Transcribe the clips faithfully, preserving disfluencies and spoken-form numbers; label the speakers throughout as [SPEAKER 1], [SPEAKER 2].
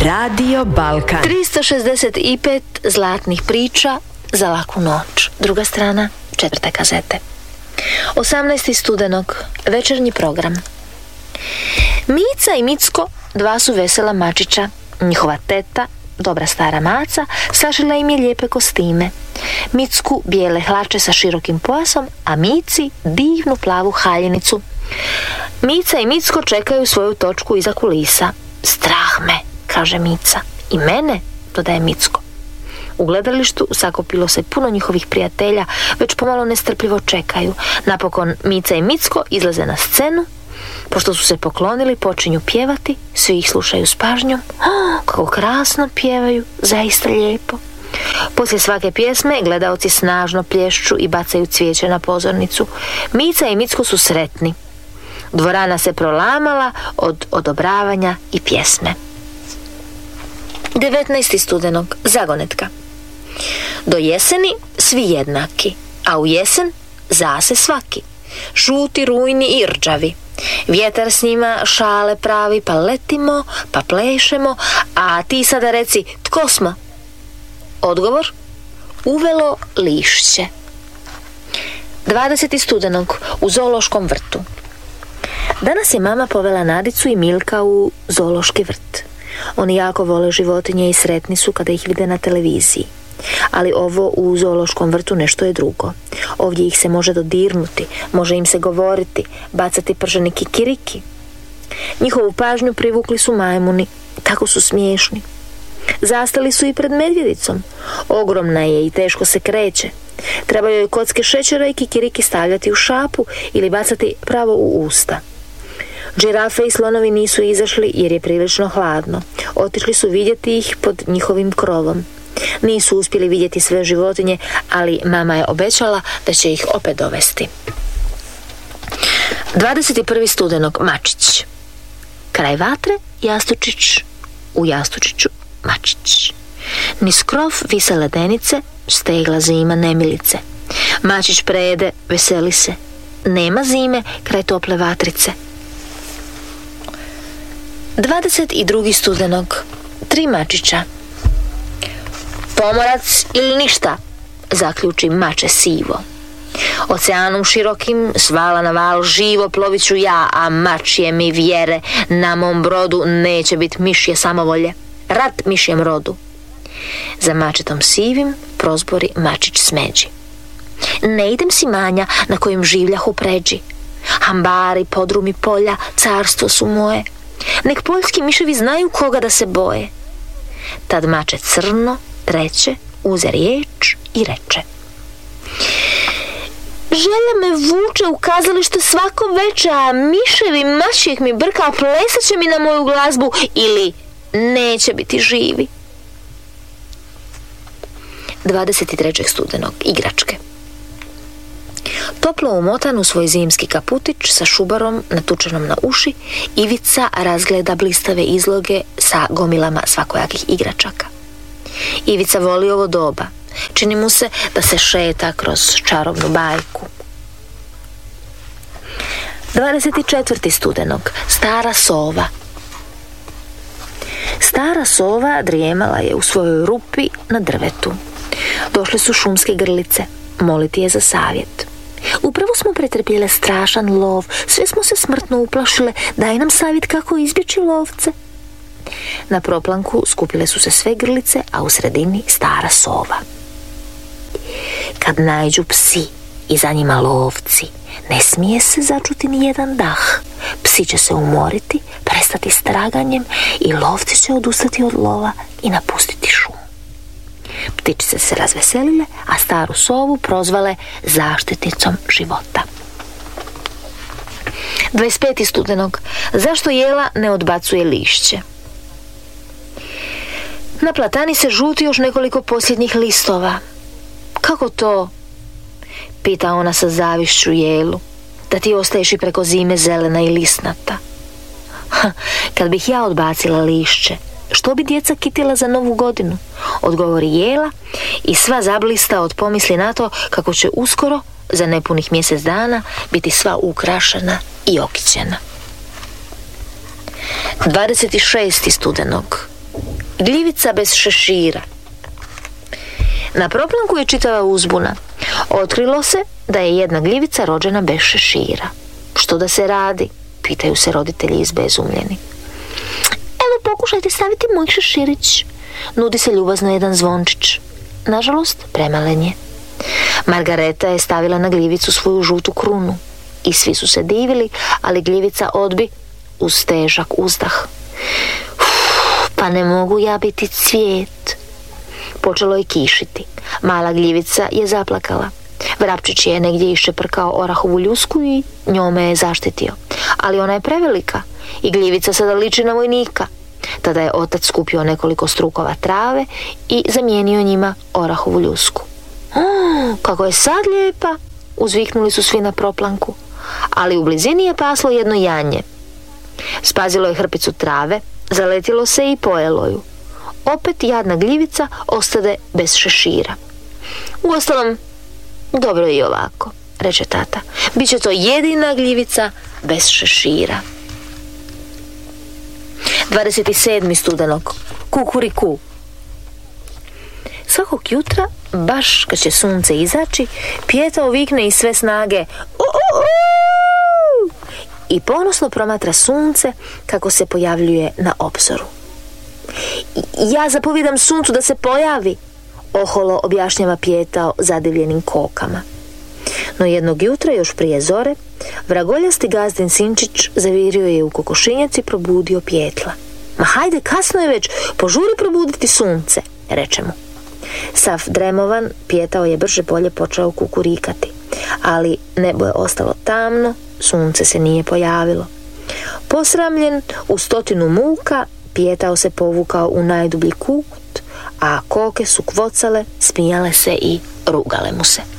[SPEAKER 1] Radio Balkan.
[SPEAKER 2] tristo šezdeset pet zlatnih priča za laku noć. Druga strana, četvrte kazete. osamnaesti studenog, večernji program. Mica i Micko, dva su vesela mačića. Njihova teta, dobra stara maca, sašila im je lijepe kostime. Micku bijele hlače sa širokim pojasom, a Mici divnu plavu haljinicu. Mica i Micko čekaju svoju točku iza kulisa. Strah me, kaže Mica. I mene, dodaje Micko. U gledalištu sakupilo se puno njihovih prijatelja, već pomalo nestrpljivo čekaju. Napokon Mica i Micko izlaze na scenu. Pošto su se poklonili, počinju pjevati, svi ih slušaju s pažnjom. Oh, kako krasno pjevaju, zaista lijepo. Poslije svake pjesme gledaoci snažno plješću i bacaju cvijeće na pozornicu. Mica i Micko su sretni. Dvorana se prolamala od odobravanja i pjesme. devetnaesti studenog, zagonetka. Do jeseni svi jednaki, a u jesen zase svaki. Žuti, rujni i rđavi. Vjetar s njima šale pravi, pa letimo, pa plešemo, a ti sada reci, tko smo? Odgovor, uvelo lišće. dvadesetog studenog, u zoološkom vrtu. Danas je mama povela Nadicu i Milka u zoološki vrt. Oni jako vole životinje i sretni su kada ih vide na televiziji. Ali ovo u zoološkom vrtu nešto je drugo. Ovdje ih se može dodirnuti, može im se govoriti, bacati prženi kikiriki. Njihovu pažnju privukli su majmuni, tako su smiješni. Zastali su i pred medvjedicom. Ogromna je i teško se kreće. Treba joj kocke šećera i kikiriki stavljati u šapu ili bacati pravo u usta. Džirafe i slonovi nisu izašli jer je prilično hladno. Otišli su vidjeti ih pod njihovim krovom. Nisu uspjeli vidjeti sve životinje, ali mama je obećala da će ih opet dovesti. dvadeset prvi studenog, mačić. Kraj vatre, jastučić, u jastučiću mačić. Niz krov vise ledenice, stegla zima nemilice. Mačić prejede, veseli se. Nema zime kraj tople vatrice. dvadeset drugi studenog, tri mačića. Pomorac ili ništa, zaključi mače sivo. Oceanom širokim, s vala na val, živo plovit ću ja, a mačje mi vjere, na mom brodu neće bit mišje samovolje. Rat mišjem rodu. Za mačetom sivim prozbori mačić smeđi. Ne idem si manja na kojim življahu pređi. Hambari, podrumi polja, carstvo su moje. Nek poljski miševi znaju koga da se boje. Tad mače crno treće uze riječ i reče: želja me vuče u kazalište svako veče, a miševi mačijeg mi brka, a plesat će mi na moju glazbu ili neće biti živi. dvadeset trećeg studenog, igračke. Toplo umotan u svoj zimski kaputić sa šubarom natučenom na uši, Ivica razgleda blistave izloge sa gomilama svakojakih igračaka. Ivica voli ovo doba. Čini mu se da se šeta kroz čarobnu bajku. dvadeset četvrti studenog, stara sova. Stara sova drijemala je u svojoj rupi na drvetu. Došle su šumske grlice, moliti je za savjet. Upravo smo pretrpjele strašan lov, sve smo se smrtno uplašile, daj nam savjet kako izbjeći lovce. Na proplanku skupile su se sve grlice, a u sredini stara sova. Kad naiđu psi i za njima lovci, ne smije se začuti ni jedan dah. Psi će se umoriti, prestati s traganjem i lovci će odustati od lova i napustiti šum. Ptičice se razveselile, a staru sovu prozvale zaštitnicom života. dvadeset peti studenog, zašto jela ne odbacuje lišće? Na platani se žuti još nekoliko posljednjih listova. Kako to? Pita ona sa zavišću jelu. Da ti ostaješ i preko zime zelena i lisnata. Ha, kad bih ja odbacila lišće, što bi djeca kitila za novu godinu? Odgovori jela i sva zablista od pomisli na to kako će uskoro, za nepunih mjesec dana, biti sva ukrašena i okićena. dvadeset šesti studenog, Gljivica bez šešira. Na proplanku je čitava uzbuna. Otkrilo se da je jedna gljivica rođena bez šešira. Što da se radi? Pitaju se roditelji izbezumljeni. Evo, pokušajte staviti moj šeširić. Nudi se ljubazno jedan zvončić. Nažalost, premalen je. Margareta je stavila na gljivicu svoju žutu krunu i svi su se divili, ali gljivica odbi uz težak uzdah. Uf, pa ne mogu ja biti cvijet. Počelo je kišiti. Mala gljivica je zaplakala. Vrapčić je negdje iščeprkao orahovu ljusku i njome je zaštitio. Ali ona je prevelika i gljivica sada liči na vojnika. Tada je otac skupio nekoliko strukova trave i zamijenio njima orahovu ljusku. Oh, kako je sad lijepa, uzviknuli su svi na proplanku. Ali u blizini je paslo jedno janje. Spazilo je hrpicu trave, zaletilo se i pojelo ju. Opet jadna gljivica ostade bez šešira. Uostalom, dobro je i ovako, reče tata. Biće to jedina gljivica bez šešira. dvadeset sedmog studenog. Kukuriku. Svakog jutra, baš kad će sunce izaći, Pjeta ovikne iz sve snage U-u-u! I ponosno promatra sunce kako se pojavljuje na obzoru. Ja zapovjedam suncu da se pojavi, oholo objašnjava Pjeta zadivljenim kokama. No jednog jutra, još prije zore, vragoljasti gazdin sinčić zavirio je u kokošinjac i probudio Pjetla. Ma hajde, kasno je već, požuri probuditi sunce, reče mu. Sav dremovan, Pjetao je brže bolje počeo kukurikati, ali nebo je ostalo tamno, sunce se nije pojavilo. Posramljen u stotinu muka, Pjetao se povukao u najdublji kut, a koke su kvocale, smijale se i rugale mu se.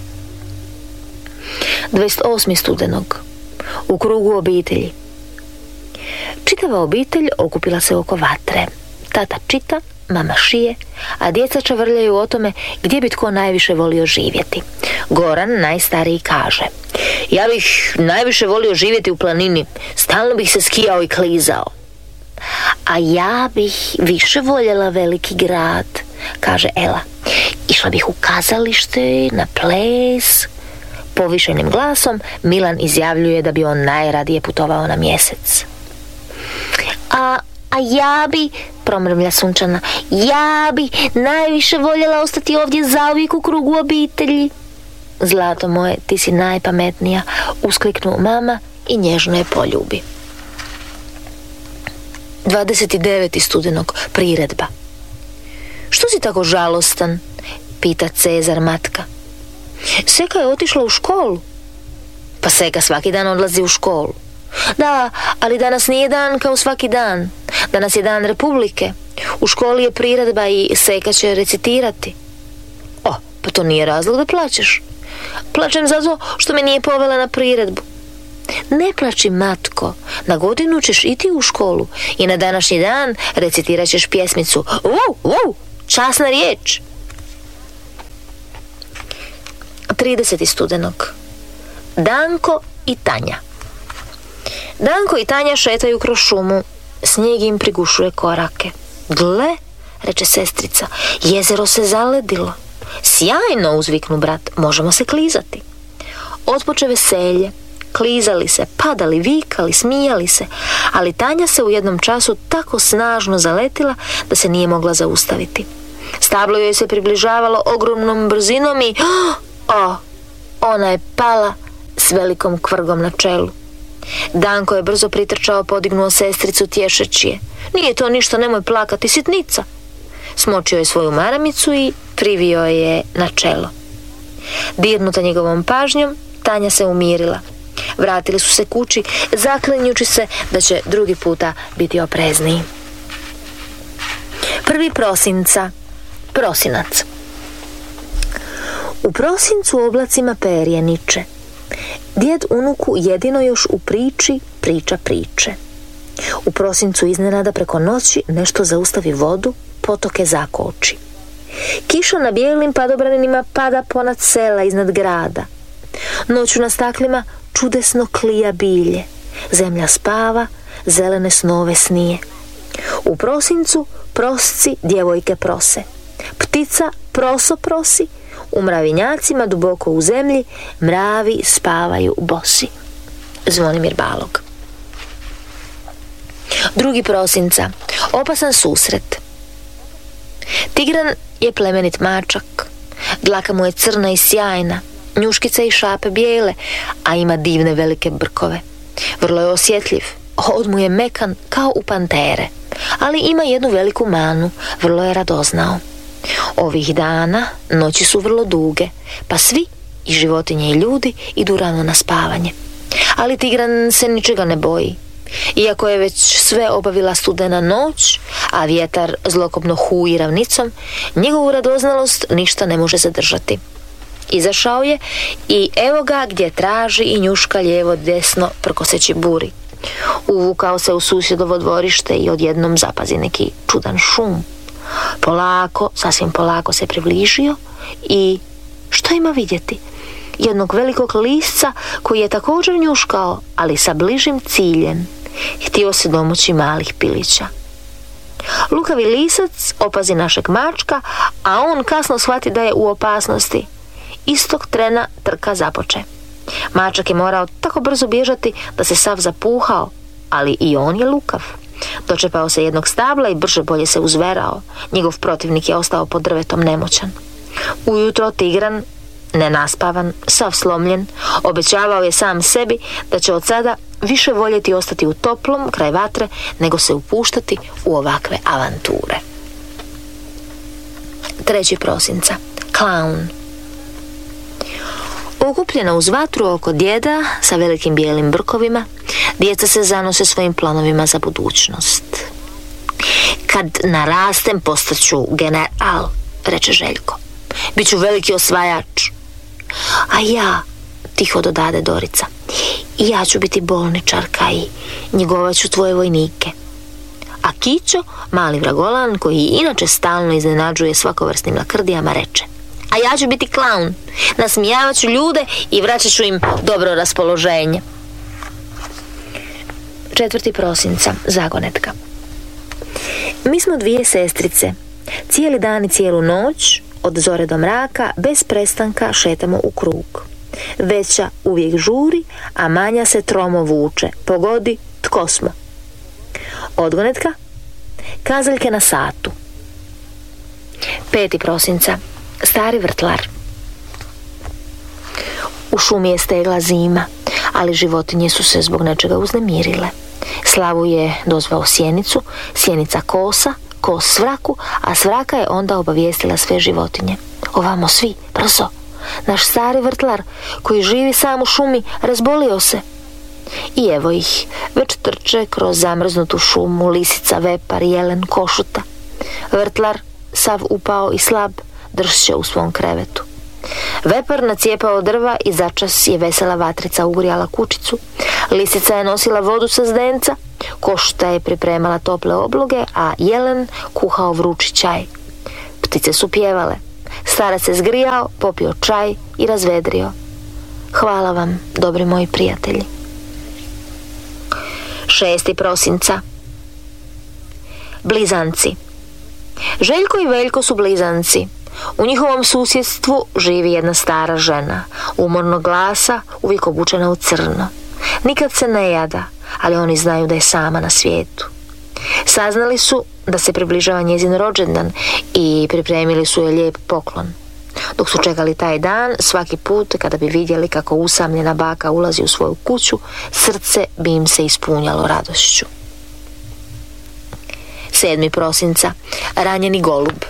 [SPEAKER 2] dvadeset osmog studenog. U krugu obitelji. Čitava obitelj okupila se oko vatre. Tata čita, mama šije, a djeca čavrljaju o tome gdje bi tko najviše volio živjeti. Goran, najstariji, kaže: ja bih najviše volio živjeti u planini, stalno bih se skijao i klizao. A ja bih više voljela veliki grad, kaže Ela. Išla bih u kazalište, na ples. Povišenim glasom Milan izjavljuje da bi on najradije putovao na mjesec. A, a ja bi, promrmlja Sunčana, ja bi najviše voljela ostati ovdje zauvijek u krugu obitelji. Zlato moje, ti si najpametnija, uskliknu mama i nježno je poljubi. dvadeset devetog studenog. Priredba. Što si tako žalostan? Pita Cezar matka. Seka je otišla u školu. Pa Seka svaki dan odlazi u školu. Da, ali danas nije dan kao svaki dan. Danas je dan Republike. U školi je priredba i Seka će recitirati. O, pa to nije razlog da plačeš. Plačem zato što me nije povela na priredbu. Ne plači, matko, na godinu ćeš iti u školu i na današnji dan recitirat ćeš pjesmicu Uu, uu, časna riječ. tridesetog studenog. Danko i Tanja. Danko i Tanja šetaju kroz šumu. Snijeg im prigušuje korake. Gle, reče sestrica, jezero se zaledilo. Sjajno, uzviknu brat, možemo se klizati. Otpoče veselje. Klizali se, padali, vikali, smijali se, ali Tanja se u jednom času tako snažno zaletila da se nije mogla zaustaviti. Stablo joj se približavalo ogromnom brzinom i o, ona je pala s velikom kvrgom na čelu. Danko je brzo pritrčao, podignuo sestricu tješeći je. Nije to ništa, nemoj plakati, sitnica. Smočio je svoju maramicu i privio je na čelo. Dirnuta njegovom pažnjom, Tanja se umirila. Vratili su se kući, zaklinjući se da će drugi puta biti oprezniji. Prvi prosinca. Prosinac. U prosincu oblacima perje niče. Djed unuku jedino još u priči priča priče. U prosincu iznenada preko noći nešto zaustavi vodu, potoke zakoči. Kiša na bijelim padobranima pada ponad sela iznad grada. Noću na staklima čudesno klija bilje. Zemlja spava, zelene snove snije. U prosincu prosci djevojke prose. Ptica proso prosi, u mravinjacima duboko u zemlji mravi spavaju bosi. Zvonimir Balog. Drugi prosinca. Opasan susret. Tigran je plemenit mačak. Dlaka mu je crna i sjajna, njuškice i šape bijele, a ima divne velike brkove. Vrlo je osjetljiv, hod mu je mekan kao u pantere, ali ima jednu veliku manu, vrlo je radoznao. Ovih dana noći su vrlo duge, pa svi, i životinje i ljudi, idu rano na spavanje. Ali Tigran se ničega ne boji. Iako je već sve obavila studena noć, a vjetar zlokobno huji ravnicom, njegovu radoznalost ništa ne može zadržati. Izašao je i evo ga gdje traži i njuška lijevo desno prkoseći buri. Uvukao se u susjedovo dvorište i odjednom zapazi neki čudan šum. Polako, sasvim polako se približio i što ima vidjeti? Jednog velikog lisca koji je također njuškao, ali sa bližim ciljem. Htio se domoći malih pilića. Lukavi lisac opazi našeg mačka, a on kasno shvati da je u opasnosti. Istog trena trka započe. Mačak je morao tako brzo bježati da se sav zapuhao, ali i on je lukav. Dočepao se jednog stabla i brže bolje se uzverao. Njegov protivnik je ostao pod drvetom nemoćan. Ujutro Tigran, nenaspavan, sav slomljen, obećavao je sam sebi da će od sada više voljeti ostati u toplom kraj vatre nego se upuštati u ovakve avanture. Treći prosinca. Klaun. Okupljena uz vatru oko djeda sa velikim bijelim brkovima, djeca se zanose svojim planovima za budućnost. Kad narastem postaću general, reče Željko. Biću veliki osvajač. A ja, tiho dodade Dorica, i ja ću biti bolničarka i njegovat ću tvoje vojnike. A Kićo, mali vragolan, koji inače stalno iznenađuje svakovrsnim lakrdijama, reče, a ja ću biti klaun, nasmijavat ću ljude i vraćat ću im dobro raspoloženje. Četvrti prosinca. Zagonetka. Mi smo dvije sestrice. Cijeli dan i cijelu noć, od zore do mraka, bez prestanka šetamo u krug. Veća uvijek žuri, a manja se tromo vuče. Pogodi, tko smo. Odgonetka. Kazaljke na satu. Peti prosinca. Stari vrtlar. U šumi je stegla zima, ali životinje su se zbog nečega uznemirile. Slavu je dozvao sjenicu, sjenica kosa, kos svraku, a svraka je onda obavijestila sve životinje. Ovamo svi, brzo! Naš stari vrtlar, koji živi sam u šumi, razbolio se. I evo ih, već trče kroz zamrznutu šumu lisica, vepar, jelen, košuta. Vrtlar, sav upao i slab, dršće u svom krevetu. Vepar nacijepao drva i začas je vesela vatrica ugrijala kućicu. Lisica je nosila vodu sa zdenca, košuta je pripremala tople obloge, a jelen kuhao vrući čaj. Ptice su pjevale. Starac se zgrijao, popio čaj i razvedrio. Hvala vam, dobri moji prijatelji. Šesti prosinca. Blizanci. Željko i Veljko su blizanci. U njihovom susjedstvu živi jedna stara žena, umornog glasa, uvijek obučena u crno. Nikad se ne jada, ali oni znaju da je sama na svijetu. Saznali su da se približava njezin rođendan i pripremili su joj lijep poklon. Dok su čekali taj dan, svaki put kada bi vidjeli kako usamljena baka ulazi u svoju kuću, srce bi im se ispunjalo radošću. Sedmi prosinca. Ranjeni golub.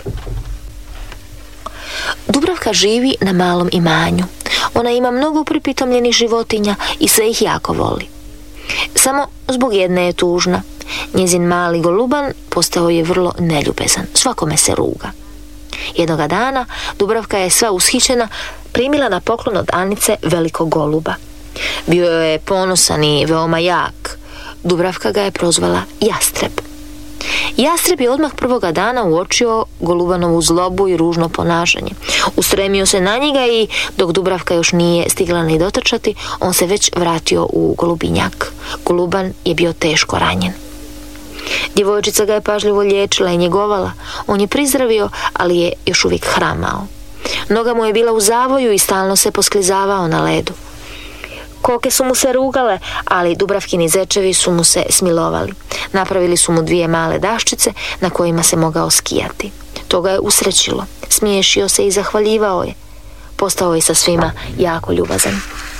[SPEAKER 2] Dubravka živi na malom imanju. Ona ima mnogo pripitomljenih životinja i sve ih jako voli. Samo zbog jedne je tužna. Njezin mali goluban postao je vrlo neljubezan. Svakome se ruga. Jednoga dana Dubravka je sva ushićena primila na poklon od Anice velikog goluba. Bio je ponosan i veoma jak. Dubravka ga je prozvala Jastreb. Jastreb je odmah prvoga dana uočio golubanovu zlobu i ružno ponašanje. Ustremio se na njega i dok Dubravka još nije stigla ni dotrčati, on se već vratio u golubinjak. Goluban je bio teško ranjen. Djevojčica ga je pažljivo liječila i njegovala. On je prizdravio, ali je još uvijek hramao. Noga mu je bila u zavoju i stalno se posklizavao na ledu. Koke su mu se rugale, ali Dubravkini zečevi su mu se smilovali. Napravili su mu dvije male daščice na kojima se mogao skijati. To ga je usrećilo. Smiješio se i zahvaljivao je. Postao je sa svima jako ljubazan.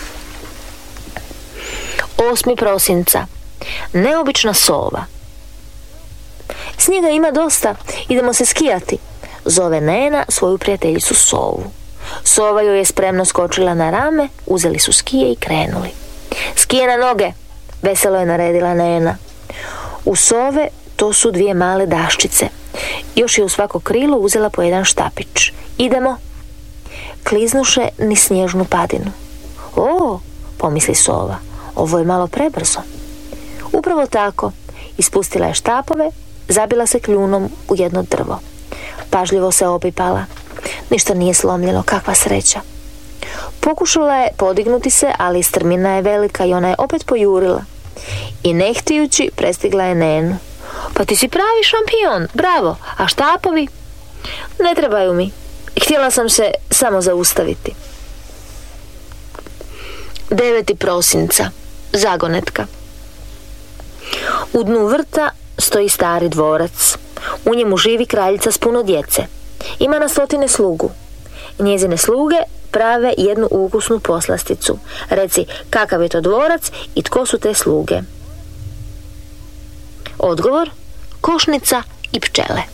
[SPEAKER 2] osmog prosinca. Neobična sova. Snijega ima dosta, idemo se skijati, zove Nena svoju prijateljicu Sovu. Sova joj je spremno skočila na rame, uzeli su skije i krenuli. Skije na noge, veselo je naredila Nena. U Sove to su dvije male daščice. Još je u svako krilo uzela po jedan štapić. Idemo. Kliznuše ni snježnu padinu. O, pomisli Sova, ovo je malo prebrzo. Upravo tako, ispustila je štapove, zabila se kljunom u jedno drvo. Pažljivo se opipala. Ništa nije slomljeno, kakva sreća. Pokušala je podignuti se, ali strmina je velika i ona je opet pojurila. I ne htijući prestigla je Nenu. Pa ti si pravi šampion, bravo, a štapovi? Ne trebaju mi, htjela sam se samo zaustaviti. deveti prosinca. Zagonetka. U dnu vrta stoji stari dvorac. U njemu živi kraljica s puno djece. Ima na stotine slugu. Njezine sluge prave jednu ukusnu poslasticu. Reci, kakav je to dvorac i tko su te sluge? Odgovor, košnica i pčele.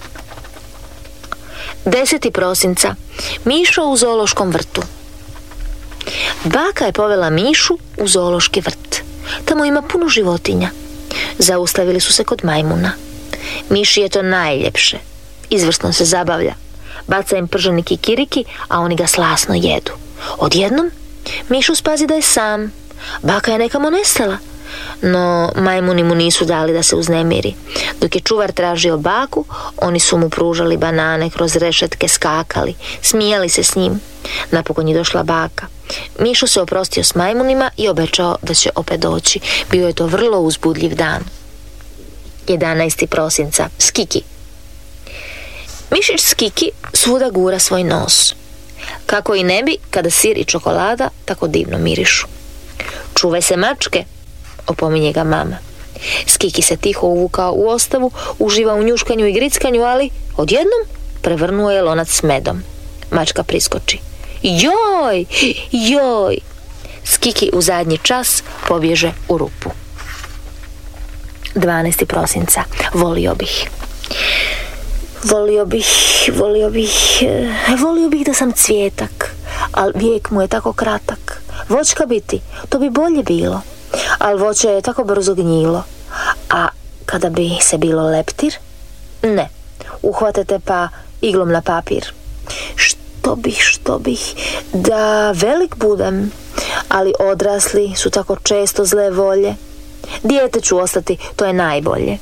[SPEAKER 2] deseti prosinca. Mišo u zoološkom vrtu. Baka je povela Mišu u zoološki vrt. Tamo ima puno životinja. Zaustavili su se kod majmuna. Miši je to najljepše. Izvrsno se zabavlja. Baca im prženi kikiriki, a oni ga slasno jedu. Odjednom Mišu spazi da je sam. Baka je nekamo nestala. No majmuni mu nisu dali da se uznemiri. Dok je čuvar tražio baku, oni su mu pružali banane, kroz rešetke skakali, smijali se s njim. Napokon je došla baka. Mišo se oprostio s majmunima i obećao da će opet doći. Bio je to vrlo uzbudljiv dan. jedanaestog prosinca. Skiki. Mišić Skiki svuda gura svoj nos. Kako i ne bi kada sir i čokolada tako divno mirišu. Čuvaj se mačke, opominje ga mama. Skiki se tiho uvukao u ostavu, uživa u njuškanju i grickanju, ali odjednom prevrnuo je lonac s medom. Mačka priskoči. Joj, joj! Skiki u zadnji čas pobježe u rupu. dvanaestog prosinca. Volio bih. Volio bih, volio bih, volio bih da sam cvijetak, ali vijek mu je tako kratak. Voćka biti, to bi bolje bilo, ali voće je tako brzo gnjilo. A kada bi se bilo leptir? Ne, uhvatete pa iglom na papir. Što bih, što bih, da velik budem, ali odrasli su tako često zle volje. Dijete ću ostati, to je najbolje.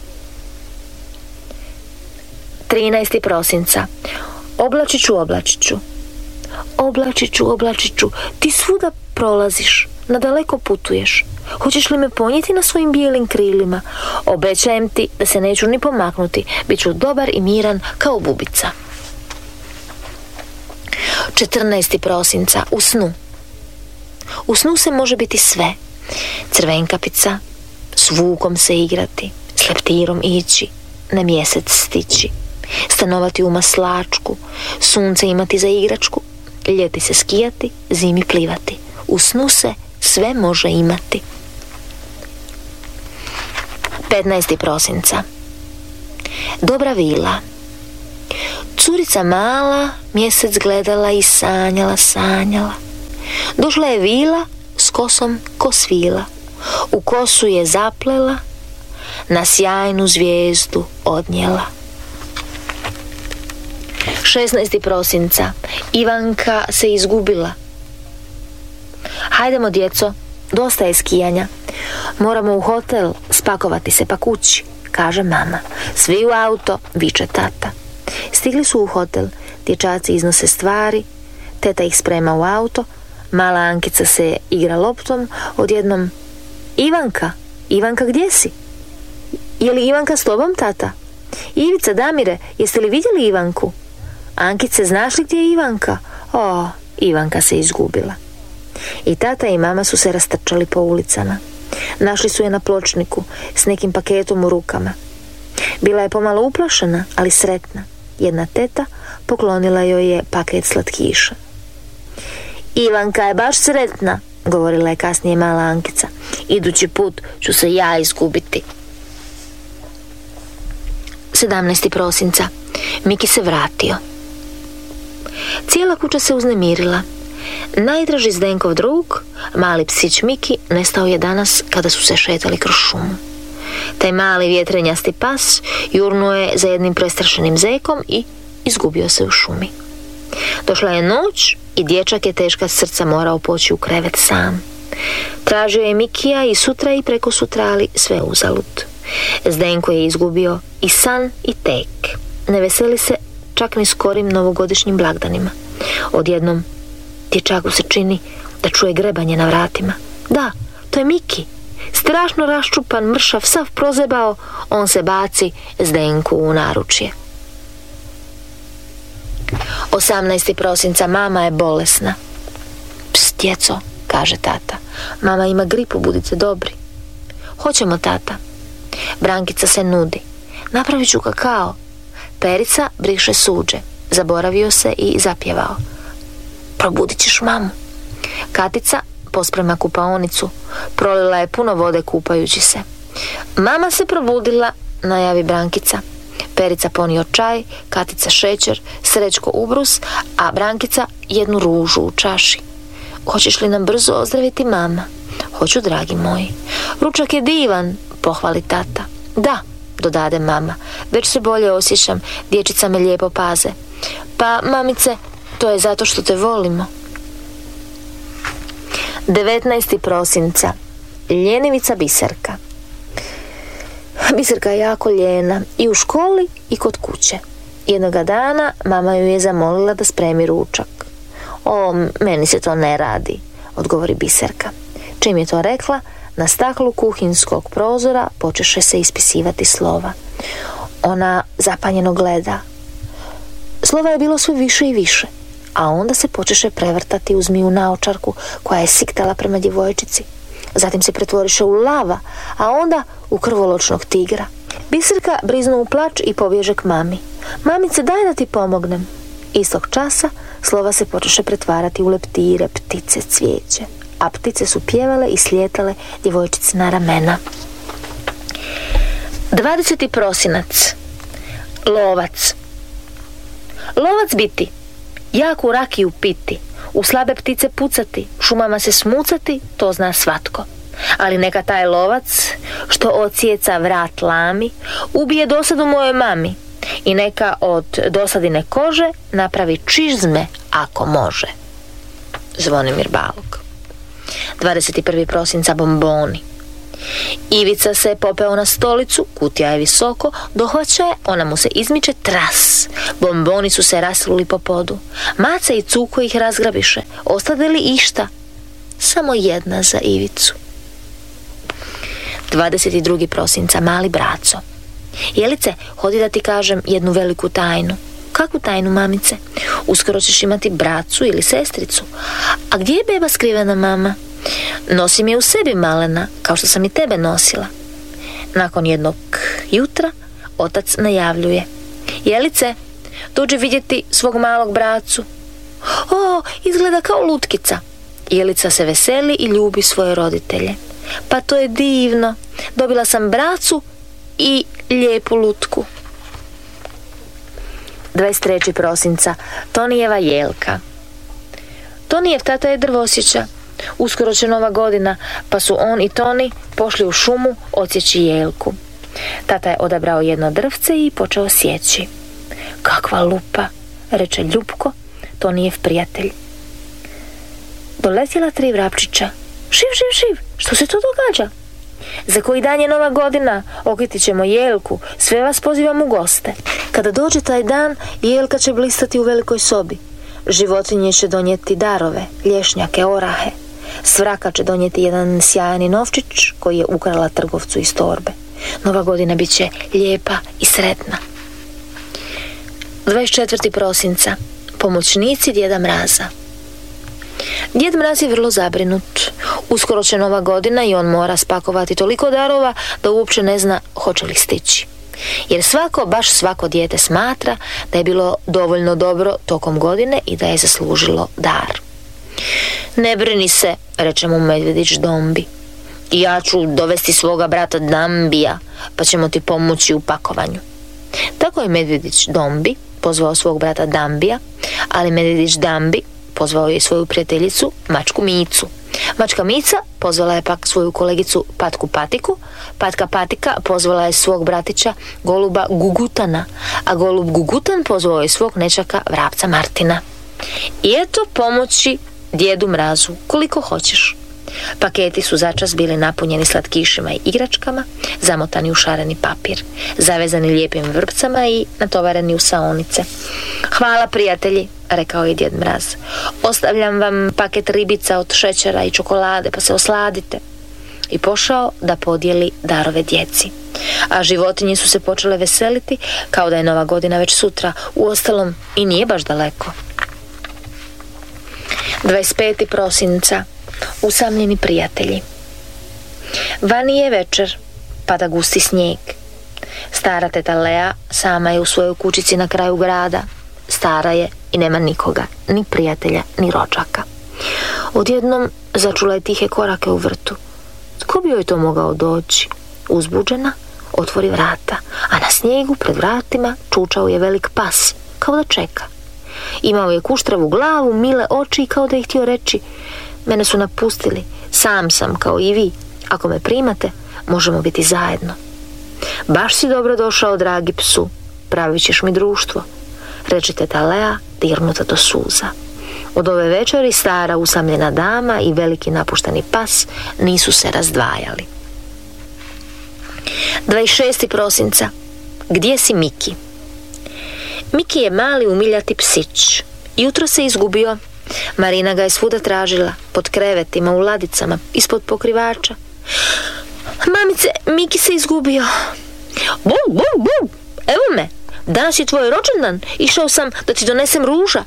[SPEAKER 2] trinaestog prosinca. Oblačiću, oblačiću. Oblačiću, oblačiću, ti svuda prolaziš, nadaleko putuješ. Hoćeš li me ponijeti na svojim bijelim krilima? Obećajem ti da se neću ni pomaknuti, bit ću dobar i miran kao bubica. četrnaestog prosinca. U snu. U snu se može biti sve. Crvenkapica, s vukom se igrati, s leptirom ići, na mjesec stići, stanovati u maslačku, sunce imati za igračku, ljeti se skijati, zimi plivati. U snu se sve može imati. petnaestog prosinca. Dobra vila. Curica mala mjesec gledala i sanjala, sanjala. Došla je vila s kosom ko svila. U kosu je zaplela, na sjajnu zvijezdu odnijela. šesnaestog prosinca. Ivanka se izgubila. Hajdemo, djeco, dosta je skijanja. Moramo u hotel, spakovati se pa kući, kaže mama. Svi u auto, viče tata. Stigli su u hotel, dječaci iznose stvari, teta ih sprema u auto, mala Ankica se igra loptom, odjednom: Ivanka, Ivanka, gdje si? Je li Ivanka s tobom, tata? Ivica, Damire, jeste li vidjeli Ivanku? Ankice, znaš li gdje je Ivanka? O, Ivanka se izgubila. I tata i mama su se rastrčali po ulicama. Našli su je na pločniku s nekim paketom u rukama. Bila je pomalo uplašena, ali sretna. Jedna teta poklonila joj je paket slatkiša. Ivanka je baš sretna, govorila je kasnije mala Ankica. Idući put ću se ja izgubiti. sedamnaestog prosinca. Miki se vratio. Cijela kuća se uznemirila. Najdraži Zdenkov drug, mali psić Miki, nestao je danas kada su se šetali kroz šumu. Taj mali vjetrenjasti pas jurnuo je za jednim prestrašenim zekom i izgubio se u šumi. Došla je noć i dječak je teška srca morao poći u krevet sam. Tražio je Mikija i sutra i preko sutra, ali sve uzalud. Zdenko je izgubio i san i tek. Ne veseli se čak ni skorim novogodišnjim blagdanima. Odjednom dječaku se čini da čuje grebanje na vratima. Da, to je Miki. Strašno raščupan, mršav, sav prozebao, on se baci Zdenku u naručje. osamnaestog prosinca. Mama je bolesna. Pst, djeco, kaže tata. Mama ima gripu, budite dobri. Hoćemo, tata. Brankica se nudi. Napravit ću kakao. Perica briše suđe. Zaboravio se i zapjevao. Probudit ćeš mamu. Katica posprema kupaonicu. Prolila je puno vode kupajući se. Mama se probudila, najavi Brankica. Perica ponio čaj, Katica šećer, Srećko ubrus, a Brankica jednu ružu u čaši. Hoćeš li nam brzo ozdraviti, mama? Hoću, dragi moji. Ručak je divan, pohvali tata. Da, dodade mama, već se bolje osjećam, dječica me lijepo paze. Pa, mamice, to je zato što te volimo. devetnaestog prosinca. Ljenivica Biserka. Biserka je jako ljena i u školi i kod kuće. Jednoga dana mama ju je zamolila da spremi ručak. O, meni se to ne radi, odgovori Biserka. Čim je to rekla, na staklu kuhinskog prozora počeše se ispisivati slova. Ona zapanjeno gleda. Slova je bilo sve više i više, a onda se počeše prevrtati u zmiju naočarku koja je siktala prema djevojčici. Zatim se pretvoriše u lava, a onda u krvoločnog tigra. Biserka briznu u plač i pobježe k mami. Mamice, daj da ti pomognem. Istog časa slova se počeše pretvarati u leptire, ptice, cvijeće, a ptice su pjevale i slijetale djevojčici na ramena. dvadesetog prosinac. Lovac. Lovac biti, jaku rakiju piti, u slabe ptice pucati, šumama se smucati, to zna svatko. Ali neka taj lovac, što ocijeca vrat lami, ubije dosadu mojoj mami i neka od dosadine kože napravi čizme ako može. Zvonimir Balog. dvadesetog prvog prosinca. Bomboni. Ivica se popeo na stolicu, kutija je visoko, dohvaća je, ona mu se izmiče, tras. Bomboni su se rasluli po podu. Maca i Cuko ih razgrabiše. Ostade li išta? Samo jedna za Ivicu. dvadesetog drugog prosinca. Mali braco. Jelice, hodi da ti kažem jednu veliku tajnu. Kakvu tajnu, mamice? Uskoro ćeš imati bracu ili sestricu. A gdje je beba skrivena, mama? Nosim je u sebi, malena, kao što sam i tebe nosila. Nakon jednog jutra otac najavljuje. Jelice, dođi vidjeti svog malog bracu. O, izgleda kao lutkica. Jelica se veseli i ljubi svoje roditelje. Pa to je divno. Dobila sam bracu i lijepu lutku. dvadeset trećeg prosinca. Tonijeva jelka. Tonijev tata je drvosjeća. Uskoro će nova godina, pa su on i Toni pošli u šumu odsjeći jelku. Tata je odabrao jedno drvce i počeo sjeći. Kakva lupa, reče Ljupko, Tonijev prijatelj. Doletjela tri vrapčića. Živ, živ, živ, što se to događa? Za koji dan je nova godina, okriti ćemo jelku, sve vas pozivam u goste. Kada dođe taj dan, jelka će blistati u velikoj sobi. Životinje će donijeti darove, lješnjake, orahe. Svraka će donijeti jedan sjajni novčić koji je ukrala trgovcu iz torbe. Nova godina bit će lijepa i sretna. dvadeset četvrtog prosinca. Pomoćnici Djeda Mraza. Djed Mraz je vrlo zabrinut. Uskoro će Nova godina i on mora spakovati toliko darova da uopće ne zna hoće li stići. Jer svako, baš svako dijete smatra da je bilo dovoljno dobro tokom godine i da je zaslužilo dar. Ne brini se, reče mu Medvjedić Dombi. Ja ću dovesti svoga brata Dambija, pa ćemo ti pomoći u pakovanju. Tako je Medvjedić Dombi pozvao svog brata Dambija, ali Medvjedić Dambi pozvao je svoju prijateljicu Mačku Micu. Mačka Mica pozvala je pak svoju kolegicu Patku Patiku, Patka Patika pozvala je svog bratića Goluba Gugutana, a Golub Gugutan pozvao je svog nečaka Vrapca Martina. I eto pomoći Djedu Mrazu koliko hoćeš. Paketi su začas bili napunjeni slatkišima i igračkama, zamotani u šareni papir, zavezani lijepim vrpcama i natovareni u saonice. Hvala prijatelji, rekao je Djed Mraz. Ostavljam vam paket ribica od šećera i čokolade, pa se osladite. I pošao da podijeli darove djeci. A životinje su se počele veseliti kao da je Nova godina već sutra, uostalom i nije baš daleko. dvadeset petog prosinca. Usamljeni prijatelji. Vani je večer, pada gusti snijeg. Stara teta Lea sama je u svojoj kućici na kraju grada. Stara je i nema nikoga, ni prijatelja, ni rođaka. Odjednom začula je tihe korake u vrtu. Tko bi joj to mogao doći? Uzbuđena, otvori vrata, a na snijegu pred vratima čučao je velik pas, kao da čeka. Imao je kuštravu glavu, mile oči i kao da je htio reći: mene su napustili, sam sam kao i vi. Ako me primate, možemo biti zajedno. Baš si dobro došao, dragi psu, pravit ćeš mi društvo, reče teta Lea, dirnuta do suza. Od ove večeri stara usamljena dama i veliki napušteni pas nisu se razdvajali. dvadeset šestog prosinca. Gdje si Miki? Miki je mali umiljati psić. Jutro se izgubio. Marina ga je svuda tražila, pod krevetima, u ladicama, ispod pokrivača. Mamice, Miki se izgubio. Bum, bum, bum, evo me, danas je tvoj rođendan, išao sam da ti donesem ruža.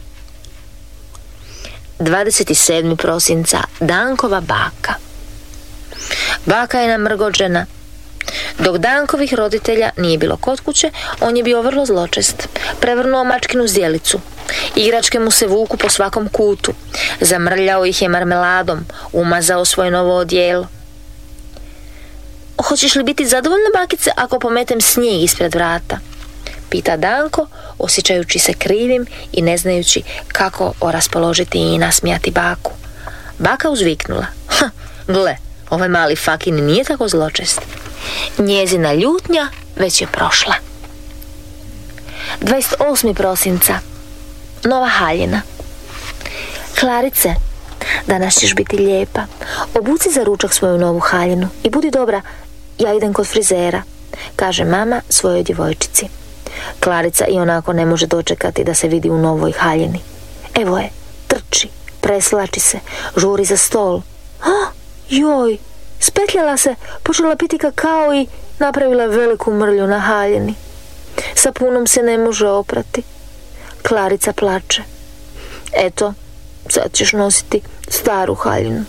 [SPEAKER 2] dvadeset sedmog prosinca. Dankova baka. Baka je namrgođena. Dok Dankovih roditelja nije bilo kod kuće, on je bio vrlo zločest. Prevrnuo mačkinu zdjelicu. Igračke mu se vuku po svakom kutu. Zamrljao ih je marmeladom, umazao svoje novo odijelo. Hoćeš li biti zadovoljna, bakice, ako pometem snijeg ispred vrata? Pita Danko, osjećajući se krivim i ne znajući kako oraspoložiti i nasmijati baku. Baka uzviknula: ha, gle, ovaj mali fakin nije tako zločest. Njezina ljutnja već je prošla. dvadeset osmog prosinca. Nova haljina. Klarice, danas ćeš biti lijepa. Obuci za ručak svoju novu haljinu i budi dobra, ja idem kod frizera, kaže mama svojoj djevojčici. Klarica i onako ne može dočekati da se vidi u novoj haljini. Evo je, trči, preslači se, žuri za stol. Oh, joj, spetljala se, počela piti kakao i napravila veliku mrlju na haljini. Sapunom se ne može oprati. Klarica plače. Eto, sad ćeš nositi staru haljinu.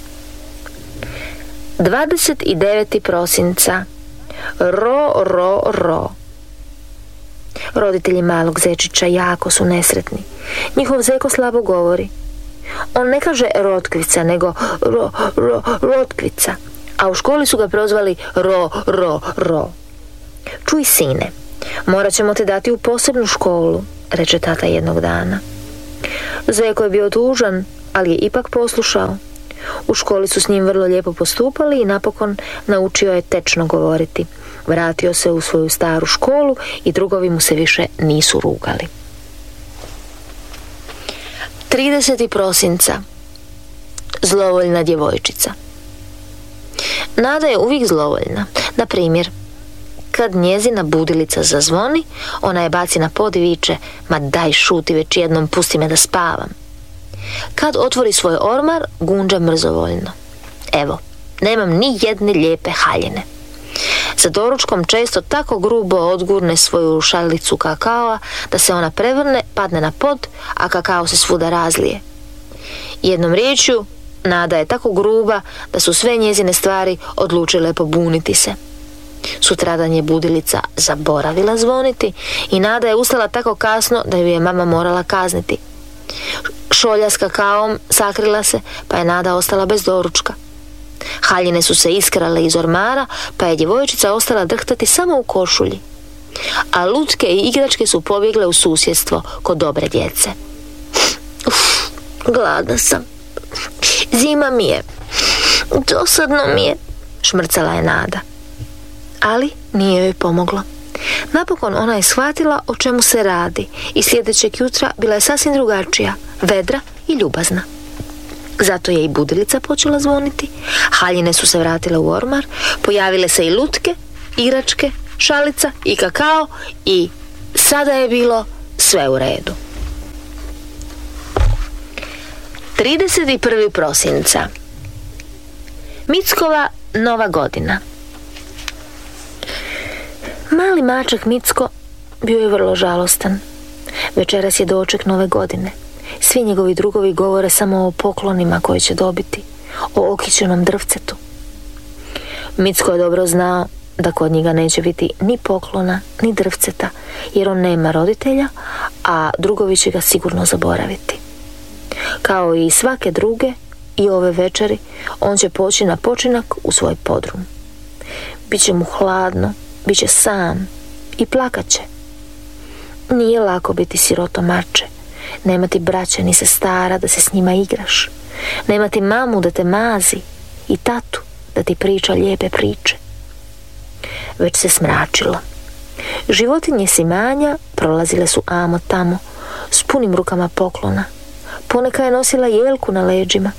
[SPEAKER 2] dvadeset devetog prosinca. Ro, ro, ro. Roditelji malog zečića jako su nesretni. Njihov zeko slabo govori. On ne kaže rotkvica, nego ro, ro, rotkvica. A u školi su ga prozvali ro, ro, ro. Čuj, sine, morat ćemo te dati u posebnu školu, reče tata jednog dana. Zeko je bio tužan, ali je ipak poslušao. U školi su s njim vrlo lijepo postupali i napokon naučio je tečno govoriti. Vratio se u svoju staru školu i drugovi mu se više nisu rugali. tridesetog prosinca. Zlovoljna djevojčica. Nada je uvijek zlovoljna. Na primjer, kad njezina budilica zazvoni, ona je baci na pod i viče: ma daj šuti već jednom, pusti me da spavam. Kad otvori svoj ormar, gunđa mrzovoljno: evo, nemam ni jedne lijepe haljine. Za doručkom često tako grubo odgurne svoju šalicu kakaoa da se ona prevrne, padne na pod, a kakao se svuda razlije. Jednom riječju, Nada je tako gruba da su sve njezine stvari odlučile pobuniti se. Sutradan je budilica zaboravila zvoniti i Nada je ustala tako kasno da ju je mama morala kazniti. Šolja s kakaom sakrila se, pa je Nada ostala bez doručka. Haljine su se iskrale iz ormara, pa je djevojčica ostala drhtati samo u košulji. A lutke i igračke su pobjegle u susjedstvo kod dobre djece. Uf, gladna sam. Zima mi je. Dosadno mi je, šmrcala je Nada. Ali nije joj pomoglo. Napokon ona je shvatila o čemu se radi i sljedećeg jutra bila je sasvim drugačija, vedra i ljubazna. Zato je i budilica počela zvoniti, haljine su se vratile u ormar, pojavile se i lutke, igračke, šalica i kakao i sada je bilo sve u redu. trideset prvog prosinca. Mickova nova godina. Mali mačak Micko bio je vrlo žalostan. Večeras je doček nove godine. Svi njegovi drugovi govore samo o poklonima koje će dobiti, o okićenom drvcetu. Micko je dobro znao da kod njega neće biti ni poklona, ni drvceta, jer on nema roditelja, a drugovi će ga sigurno zaboraviti. Kao i svake druge, i ove večeri, on će poći na počinak u svoj podrum. Biće mu hladno, bit će sam i plakat će. Nije lako biti siroto mače, nemati braće ni sestara da se s njima igraš, nemati mamu da te mazi i tatu da ti priča lijepe priče. Već se smračilo. Životinje s imanja prolazile su amo tamo s punim rukama poklona. Poneka je nosila jelku na leđima.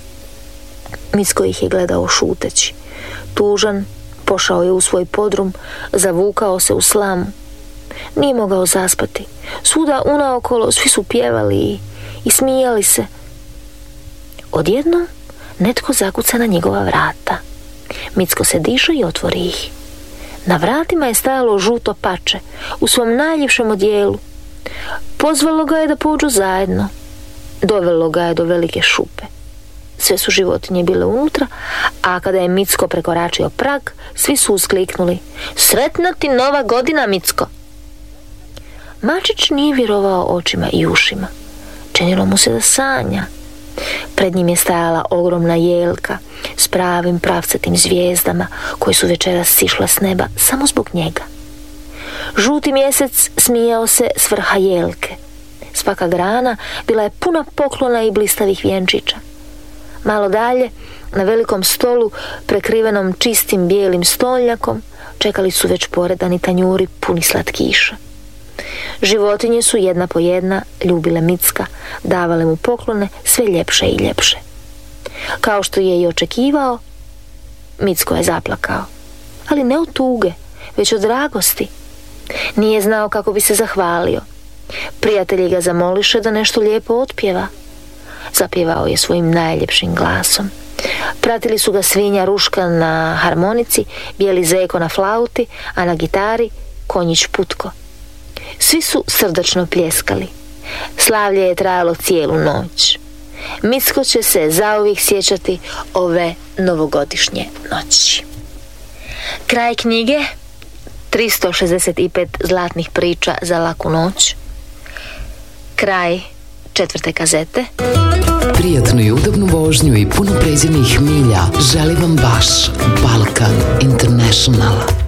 [SPEAKER 2] Micko ih je gledao šuteći. Tužan, pošao je u svoj podrum, zavukao se u slamu. Nije mogao zaspati. Svuda unaokolo svi su pjevali i, i smijali se. Odjednom netko zakuca na njegova vrata. Micko se diže i otvori ih. Na vratima je stajalo žuto pače u svom najljepšem odijelu. Pozvalo ga je da pođu zajedno. Dovelo ga je do velike šupe. Sve su životinje bile unutra, a kada je Micko prekoračio prag, svi su uskliknuli: "Sretna ti nova godina, Micko!" Mačić nije vjerovao očima i ušima. Činilo mu se da sanja. Pred njim je stajala ogromna jelka s pravim pravcatim zvijezdama koje su večeras sišle s neba samo zbog njega. Žuti mjesec smijao se s vrha jelke. Svaka grana bila je puna poklona i blistavih vjenčića. Malo dalje, na velikom stolu, prekrivenom čistim bijelim stolnjakom, čekali su već poredani tanjuri puni slatkiša. Životinje su jedna po jedna ljubile Micka, davale mu poklone sve ljepše i ljepše. Kao što je i očekivao, Micko je zaplakao, ali ne od tuge, već od dragosti. Nije znao kako bi se zahvalio. Prijatelji ga zamoliše da nešto lijepo otpjeva. Zapjevao je svojim najljepšim glasom. Pratili su ga svinja Ruška na harmonici, bijeli zeko na flauti, a na gitari konjić Putko. Svi su srdačno pljeskali. Slavlje je trajalo cijelu noć. Micko će se zauvijek sjećati ove novogodišnje noći. Kraj knjige. tristo šezdeset pet zlatnih priča za laku noć. Kraj četvrte kazete.
[SPEAKER 1] Prijatnu i udobnu vožnju i puno pređenih milja želi vam vaš Balkan International.